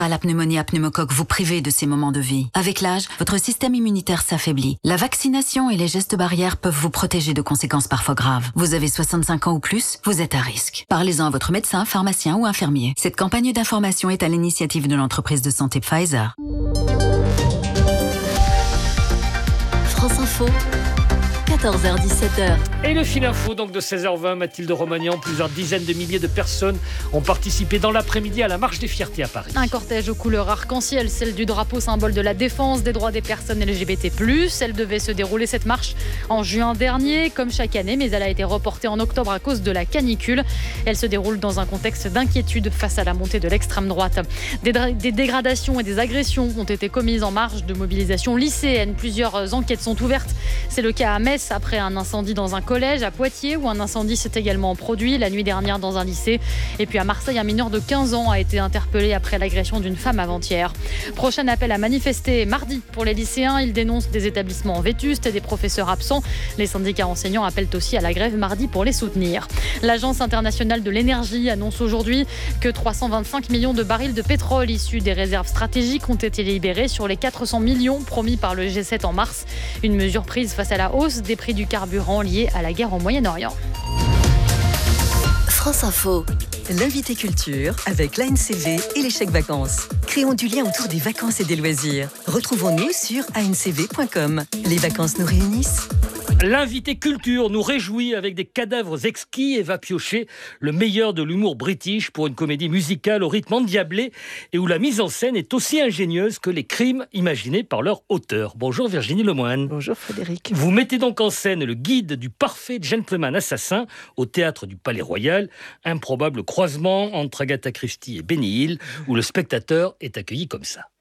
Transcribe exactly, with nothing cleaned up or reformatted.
La pneumonie à pneumocoque vous privez de ces moments de vie. Avec l'âge, votre système immunitaire s'affaiblit. La vaccination et les gestes barrières peuvent vous protéger de conséquences parfois graves. Vous avez soixante-cinq ans ou plus, vous êtes à risque. Parlez-en à votre médecin, pharmacien ou infirmier. Cette campagne d'information est à l'initiative de l'entreprise de santé Pfizer. France Info, quatorze heures dix-sept heures. Et le fil info donc de seize heures vingt, Mathilde Romagnan, plusieurs dizaines de milliers de personnes ont participé dans l'après-midi à la marche des fiertés à Paris. Un cortège aux couleurs arc-en-ciel, celle du drapeau symbole de la défense des droits des personnes L G B T plus. Elle devait se dérouler cette marche en juin dernier, comme chaque année, mais elle a été reportée en octobre à cause de la canicule. Elle se déroule dans un contexte d'inquiétude face à la montée de l'extrême droite. Des, dra- des dégradations et des agressions ont été commises en marge de mobilisation lycéenne. Plusieurs enquêtes sont ouvertes. C'est le cas à Metz après un incendie dans un collège, à Poitiers où un incendie s'est également produit la nuit dernière dans un lycée. Et puis à Marseille, un mineur de quinze ans a été interpellé après l'agression d'une femme avant-hier. Prochain appel à manifester mardi pour les lycéens. Ils dénoncent des établissements vétustes et des professeurs absents. Les syndicats enseignants appellent aussi à la grève mardi pour les soutenir. L'Agence internationale de l'énergie annonce aujourd'hui que trois cent vingt-cinq millions de barils de pétrole issus des réserves stratégiques ont été libérés sur les quatre cents millions promis par le G sept en mars. Une mesure prise face à la hausse des prix du carburant liée à la guerre au Moyen-Orient. France Info. L'invité culture avec l'A N C V et les chèques vacances. Créons du lien autour des vacances et des loisirs. Retrouvons-nous sur a n c v point com. Les vacances nous réunissent. L'invité culture nous réjouit avec des cadavres exquis et va piocher le meilleur de l'humour british pour une comédie musicale au rythme endiablé et où la mise en scène est aussi ingénieuse que les crimes imaginés par leur auteur. Bonjour Virginie Lemoine. Bonjour Frédéric. Vous mettez donc en scène le guide du parfait gentleman assassin au théâtre du Palais Royal, improbable croisement entre Agatha Christie et Benny Hill, où le spectateur est accueilli comme ça.